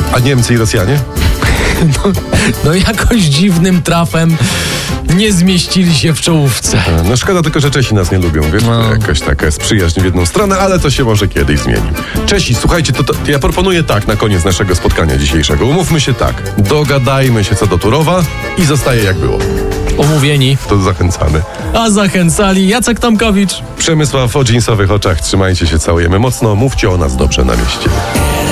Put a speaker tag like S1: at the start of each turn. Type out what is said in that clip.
S1: A Niemcy i Rosjanie?
S2: No jakoś dziwnym trafem nie zmieścili się w czołówce.
S1: No szkoda tylko, że Czesi nas nie lubią, wiesz?
S2: No.
S1: To jakaś taka jest przyjaźń w jedną stronę, ale to się może kiedyś zmieni. Czesi, słuchajcie, to ja proponuję tak na koniec naszego spotkania dzisiejszego. Umówmy się tak. Dogadajmy się co do Turowa i zostaje jak było.
S2: Umówieni.
S1: To zachęcamy.
S2: A zachęcali Jacek Tomkowicz.
S1: Przemysław o dżinsowych oczach. Trzymajcie się, całujemy mocno. Mówcie o nas dobrze na mieście.